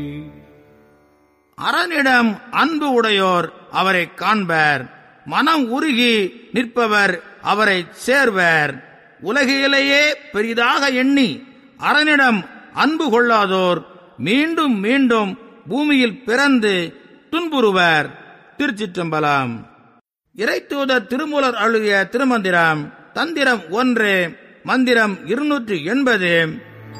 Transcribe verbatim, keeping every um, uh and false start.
அரணிடம் அன்பு உடையோர் அவரை காண்பர், மனம் உருகி நிற்பவர் அவரை சேர்வர். உலகிலேயே பெரிதாக எண்ணி அரணிடம் அன்பு கொள்ளாதோர் மீண்டும் மீண்டும் பூமியில் பிறந்து துன்புறுவர். திருச்சிற்றம்பலம். இறைத்தூதர் திருமூலர் அருளிய திருமந்திரம். தந்திரம் ஒன்று, மந்திரம் இருநூற்று எண்பது.